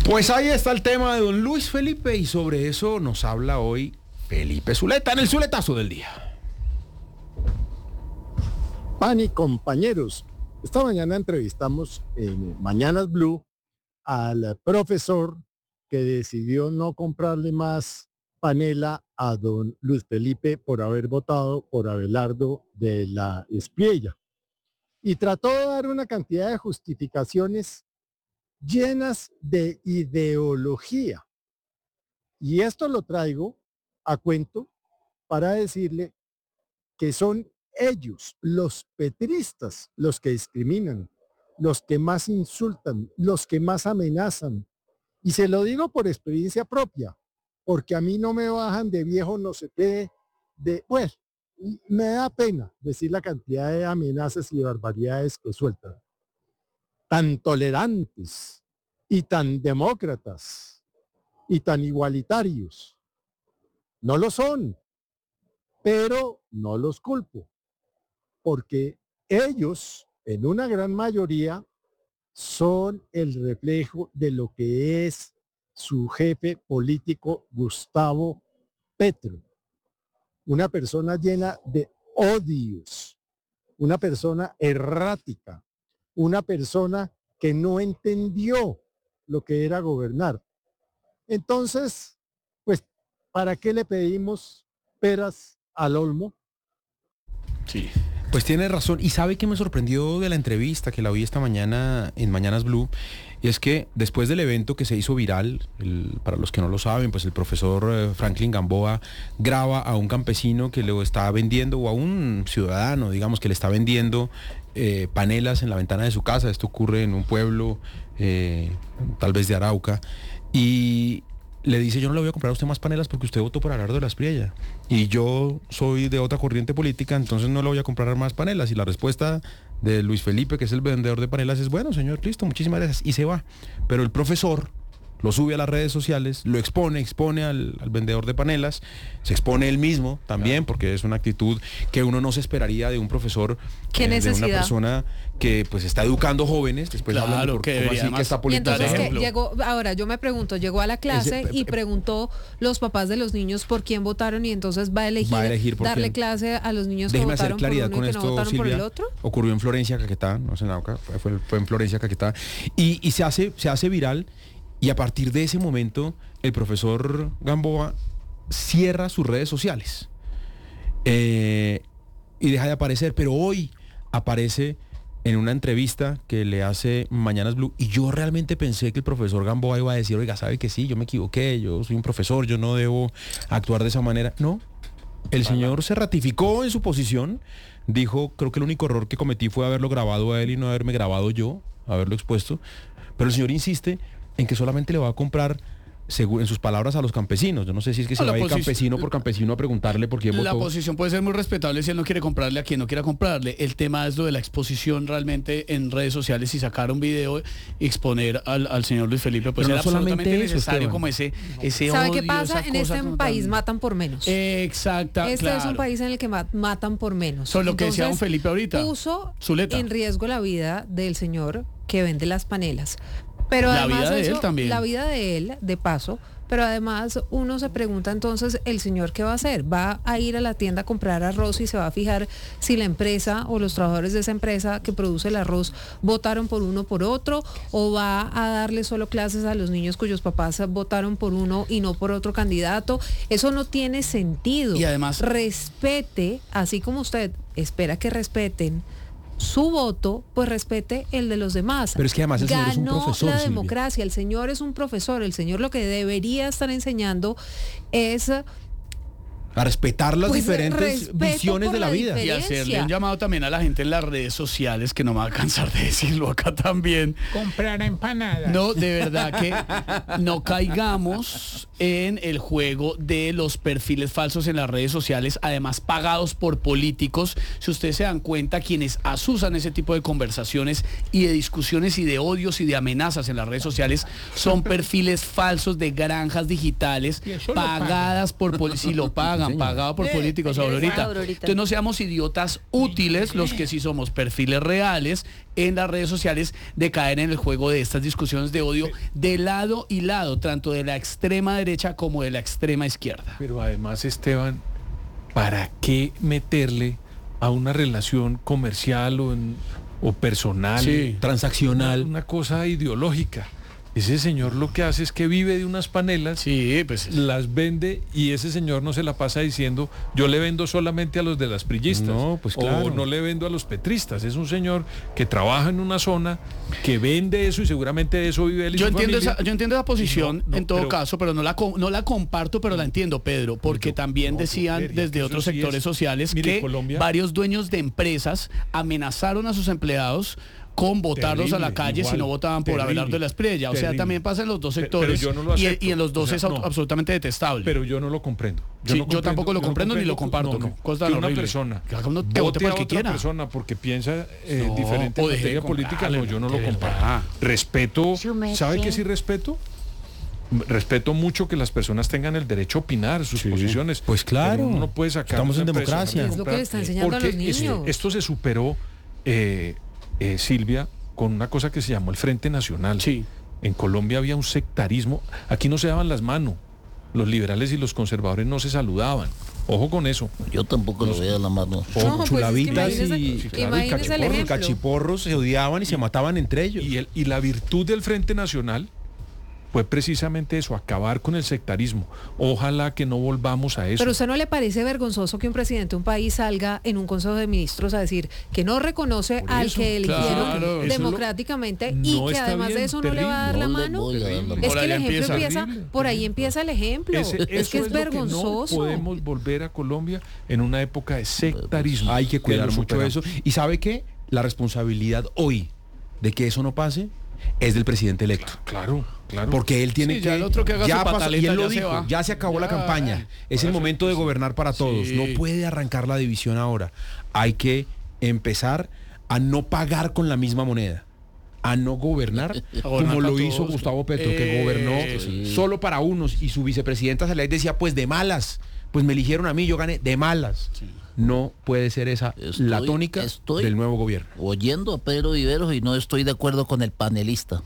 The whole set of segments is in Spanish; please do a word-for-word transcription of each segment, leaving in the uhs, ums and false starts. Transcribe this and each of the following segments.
Pues ahí está el tema de don Luis Felipe y sobre eso nos habla hoy Felipe Zuleta en el Zuletazo del Día. Pan y compañeros, esta mañana entrevistamos en Mañanas Blue al profesor que decidió no comprarle más panela a don Luis Felipe por haber votado por Abelardo de la Espriella. Y trató de dar una cantidad de justificaciones llenas de ideología. Y esto lo traigo a cuento para decirle que son ellos, los petristas, los que discriminan, los que más insultan, los que más amenazan. Y se lo digo por experiencia propia, porque a mí no me bajan de viejo no sé qué, de, pues, me da pena decir la cantidad de amenazas y barbaridades que sueltan. Tan tolerantes y tan demócratas y tan igualitarios. No lo son, pero no los culpo, porque ellos, en una gran mayoría, son el reflejo de lo que es su jefe político, Gustavo Petro. Una persona llena de odios, una persona errática, una persona que no entendió lo que era gobernar. Entonces, pues, ¿para qué le pedimos peras al olmo? Sí. Pues tiene razón. Y sabe que me sorprendió de la entrevista que la vi esta mañana en Mañanas Blue, y es que después del evento que se hizo viral, el, para los que no lo saben, pues el profesor eh, Franklin Gamboa graba a un campesino que le está vendiendo, o a un ciudadano, digamos, que le está vendiendo eh, panelas en la ventana de su casa. Esto ocurre en un pueblo, eh, tal vez de Arauca, y le dice: yo no le voy a comprar a usted más panelas porque usted votó por Abelardo de la Espriella y yo soy de otra corriente política, entonces no le voy a comprar más panelas. Y la respuesta de Luis Felipe, que es el vendedor de panelas, es: bueno, señor, listo, muchísimas gracias, y se va. Pero el profesor lo sube a las redes sociales, lo expone, expone al, al vendedor de panelas, se expone él mismo también, claro, porque es una actitud que uno no se esperaría de un profesor, ¿Qué eh, necesidad? de una persona que pues está educando jóvenes. Después claro, hablan de por, que cómo debería así que está Y entonces politizado. que llegó, ahora yo me pregunto, llegó a la clase Ese, y preguntó los papás de los niños por quién votaron, y entonces va a elegir, va a elegir por darle quién. clase a los niños Déjeme que hacer votaron claridad por uno con y que no esto, votaron Silvia. por el otro. Ocurrió en Florencia, Caquetá, no es en Arauca, fue, fue, fue en Florencia, Caquetá, y, y se hace, se hace viral, y a partir de ese momento el profesor Gamboa cierra sus redes sociales eh, y deja de aparecer, pero hoy aparece en una entrevista que le hace Mañanas Blue, y yo realmente pensé que el profesor Gamboa iba a decir: oiga, sabe que sí, yo me equivoqué, yo soy un profesor, yo no debo actuar de esa manera. No, el señor se ratificó en su posición, dijo: creo que el único error que cometí fue haberlo grabado a él y no haberme grabado yo, haberlo expuesto. Pero el señor insiste en que solamente le va a comprar, según en sus palabras, a los campesinos. Yo no sé si es que se No, va a ir posición, campesino por campesino a preguntarle por quién la votó. posición puede ser muy respetable si él no quiere comprarle a quien no quiera comprarle. El tema es lo de la exposición realmente en redes sociales, y sacar un video y exponer al, al señor Luis Felipe, pues Pero era no solamente absolutamente eso, necesario, Esteban. como ese, ese ¿Sabe odio, qué pasa? esa En cosa este tan- país matan por menos. Exacta, Este claro. es un país en el que ma- matan por menos. Sobre lo que decía don Entonces, Felipe ahorita. puso Zuleta. en riesgo la vida del señor que vende las panelas. Pero La además vida de eso, él también. La vida de él, de paso. Pero además uno se pregunta entonces, ¿el señor qué va a hacer? ¿Va a ir a la tienda a comprar arroz y se va a fijar si la empresa o los trabajadores de esa empresa que produce el arroz votaron por uno o por otro? ¿O va a darle solo clases a los niños cuyos papás votaron por uno y no por otro candidato? Eso no tiene sentido. Y además, respete, así como usted espera que respeten su voto, pues respete el de los demás. Pero es que además el señor es un Ganó profesor, la Silvia. democracia, el señor es un profesor, el señor lo que debería estar enseñando es A respetar las pues, diferentes respeto visiones por de la, la vida. y hacerle un llamado también a la gente en las redes sociales, que no me va a cansar de decirlo acá también. Comprar empanadas. No, de verdad que no caigamos en el juego de los perfiles falsos en las redes sociales, además pagados por políticos. Si ustedes se dan cuenta, quienes asusan ese tipo de conversaciones y de discusiones y de odios y de amenazas en las redes sociales son perfiles falsos de granjas digitales Y eso lo pagadas por políticos. Si lo pagan. pagan, Sí, pagado por eh, políticos, Aurorita. Aurorita. Entonces no seamos idiotas útiles, los que sí somos perfiles reales en las redes sociales, de caer en el juego de estas discusiones de odio de lado y lado, tanto de la extrema derecha como de la extrema izquierda. Pero además, Esteban, ¿para qué meterle a una relación comercial o, en- o personal, Sí. Transaccional. una cosa ideológica? Ese señor lo que hace es que vive de unas panelas, Sí, pues las vende, y ese señor no se la pasa diciendo yo le vendo solamente a los de las prillistas, No, pues claro. o no le vendo a los petristas. Es un señor que trabaja en una zona, que vende eso, y seguramente de eso vive él y Yo su entiendo, familia. esa, yo entiendo esa posición No, no, en todo pero- caso, pero no la, co- no la comparto, pero la entiendo, Pedro, porque yo- también no, yo decían creería que desde eso otros sí sectores es- sociales Mire, que Colombia- varios dueños de empresas amenazaron a sus empleados con votarlos a la Terrible, calle igual, si no votaban por terrible, Abelardo de la Espriella. O sea, terrible. también pasa en los dos Pe- pero sectores yo no lo y, acepto. y en los dos O sea, es au- no. absolutamente detestable. Pero yo no lo comprendo. Sí, yo comprendo- tampoco lo yo no comprendo ni lo comparto, no, ¿no? Cosa que tan una horrible. persona Que haga uno que vote vote por a el que otra quiera. persona porque piensa eh, No, diferente o en deje materia de política, comprarle, no, yo no de lo verdad. comparto. Respeto, Su merced. ¿sabe qué sí respeto? Respeto mucho que las personas tengan el derecho a opinar sus Sí. posiciones. Pues claro. Pero uno no puede sacar Estamos una en empresa democracia. a Es lo que comprar, le está enseñando a porque los este- niños. esto se superó, eh, eh, Silvia, con una cosa que se llamó el Frente Nacional. Sí. En Colombia había un sectarismo. Aquí no se daban las manos. Los liberales y los conservadores no se saludaban. Ojo con eso. Yo tampoco lo veía la mano. O No, pues es que chulavitas imagínese- y, sí, claro, imagínese el cachiporros, ejemplo. cachiporros se odiaban y se mataban entre ellos. Y, el- y la virtud del Frente Nacional fue precisamente eso, acabar con el sectarismo. Ojalá que no volvamos a eso. Pero ¿a usted no le parece vergonzoso que un presidente de un país salga en un consejo de ministros a decir que no reconoce Por al eso, que eligieron claro. Eso es lo- democráticamente y no que está además de bien, eso no le va a dar terrible. la No le mano? voy a dar la Es mano. que Por el ahí ejemplo empieza. empieza, Terrible, por ahí terrible. empieza el ejemplo. Ese- es eso que es lo vergonzoso. no podemos volver a Colombia en una época de sectarismo. Hay que cuidar lo mucho superamos. eso. ¿Y sabe qué? La responsabilidad hoy de que eso no pase es del presidente electo. Claro, claro. Porque él tiene Sí, que... ya el otro que haga su pasó- pataleta y él lo ya se dijo, va. ya se acabó la Ya. campaña. Es el momento de gobernar para todos. Sí. No puede arrancar la división ahora. Hay que empezar a no pagar con la misma moneda. A no gobernar gobernar como lo para hizo todos. Gustavo Petro, que Eh, gobernó sí. solo para unos y su vicepresidenta salía y decía, pues de malas, pues me eligieron a mí, yo gané de malas. No puede ser esa Estoy- la tónica estoy- del nuevo gobierno. Oyendo a Pedro Viveros y no estoy de acuerdo con el panelista.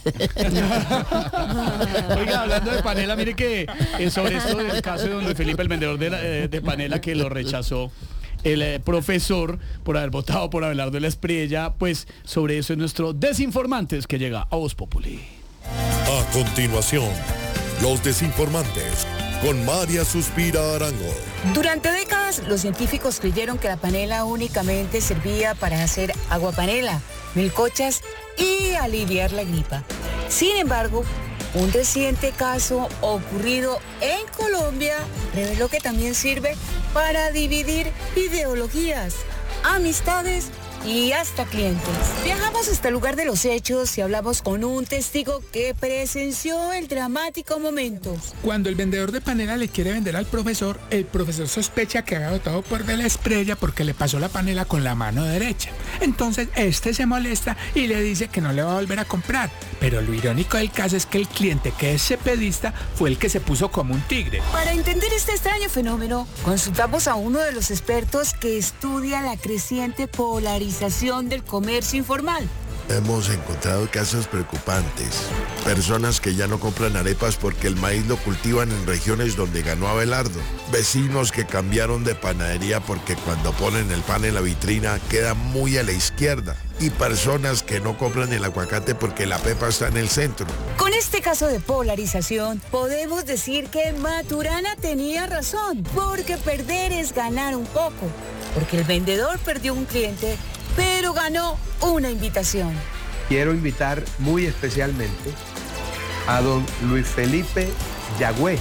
Oiga, hablando de Panela, mire que eh, sobre esto del caso de don Luis Felipe, el vendedor de, la- eh, de Panela, que lo rechazó el eh, profesor por haber votado por Abelardo de la Espriella, pues sobre eso es nuestro Desinformantes que llega a Voz Populi. A continuación, los desinformantes con María Suspira Arango. Durante décadas, los científicos creyeron que la panela únicamente servía para hacer agua panela, melcochas y aliviar la gripa. Sin embargo, un reciente caso ocurrido en Colombia reveló que también sirve para dividir ideologías, amistades y hasta clientes. Viajamos hasta el lugar de los hechos y hablamos con un testigo que presenció el dramático momento. Cuando el vendedor de panela le quiere vender al profesor, el profesor sospecha que había votado por De la Espriella porque le pasó la panela con la mano derecha. Entonces este se molesta y le dice que no le va a volver a comprar. Pero lo irónico del caso es que el cliente, que es cepedista, fue el que se puso como un tigre. Para entender este extraño fenómeno, consultamos a uno de los expertos que estudia la creciente polarización del comercio informal. Hemos encontrado casos preocupantes. Personas que ya no compran arepas porque el maíz lo cultivan en regiones donde ganó Abelardo. Vecinos que cambiaron de panadería porque cuando ponen el pan en la vitrina queda muy a la izquierda. Y personas que no compran el aguacate porque la pepa está en el centro. Con este caso de polarización, podemos decir que Maturana tenía razón, porque perder es ganar un poco. Porque el vendedor perdió un cliente, pero ganó una invitación. Quiero invitar muy especialmente a don Luis Felipe Yagüe,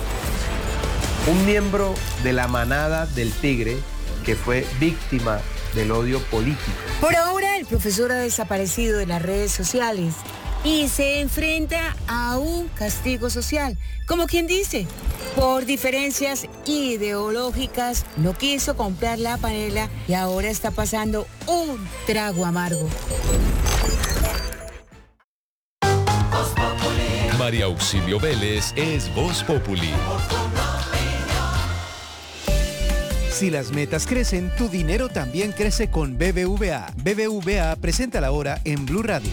un miembro de la manada del Tigre que fue víctima del odio político. Por ahora, el profesor ha desaparecido de las redes sociales y se enfrenta a un castigo social. Como quien dice, por diferencias ideológicas, no quiso comprar la panela y ahora está pasando un trago amargo. María Auxilio Vélez es Voz Populi. Si las metas crecen, tu dinero también crece con B B V A. B B V A presenta la hora en Blue Radio.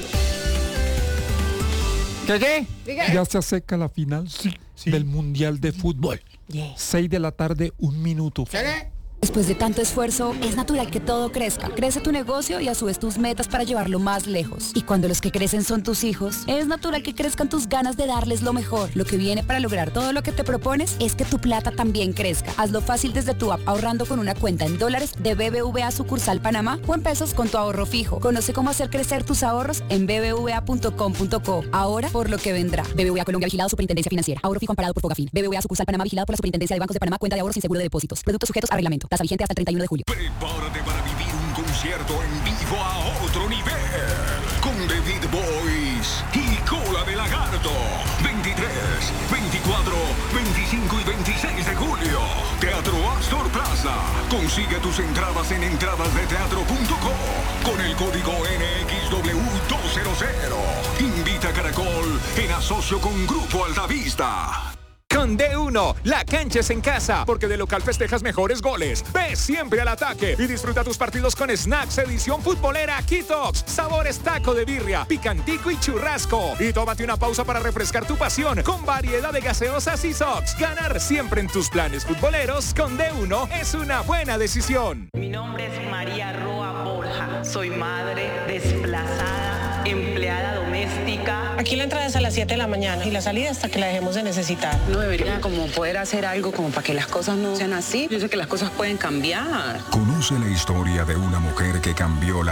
¿Qué qué? Ya se acerca la final sí, sí. del Mundial de Fútbol. Yeah. seis de la tarde, un minuto. ¿Qué? Después de tanto esfuerzo, es natural que todo crezca. Crece tu negocio y a su vez tus metas para llevarlo más lejos. Y cuando los que crecen son tus hijos, es natural que crezcan tus ganas de darles lo mejor. Lo que viene para lograr todo lo que te propones es que tu plata también crezca. Hazlo fácil desde tu app ahorrando con una cuenta en dólares de B B V A sucursal Panamá o en pesos con tu ahorro fijo. Conoce cómo hacer crecer tus ahorros en b b v a punto com punto co. Ahora por lo que vendrá. B B V A Colombia vigilado Superintendencia Financiera. Ahorro fijo amparado por Fogafín. B B V A sucursal Panamá vigilado por la Superintendencia de Bancos de Panamá. Cuenta de ahorros sin seguro de depósitos. Productos sujetos a reglamento. Tasa vigente hasta el treinta y uno de julio. Prepárate para vivir un concierto en vivo a otro nivel. Con The Beat Boys y Cola de Lagarto. veintitrés, veinticuatro, veinticinco y veintiséis de julio. Teatro Astor Plaza. Consigue tus entradas en entradas de teatro punto com con el código N X W doscientos. Invita Caracol en asocio con Grupo Altavista. Con D uno, la cancha es en casa, porque de local festejas mejores goles. Ve siempre al ataque y disfruta tus partidos con Snacks edición futbolera Kitox. Sabores taco de birria, picantico y churrasco. Y tómate una pausa para refrescar tu pasión con variedad de gaseosas y sox. Ganar siempre en tus planes futboleros con D uno es una buena decisión. Mi nombre es María Roa Borja. Soy madre desplazada, empleada doméstica. Aquí la entrada es a las siete de la mañana y la salida hasta que la dejemos de necesitar. No debería como poder hacer algo como para que las cosas no sean así. Yo sé que las cosas pueden cambiar. Conoce la historia de una mujer que cambió la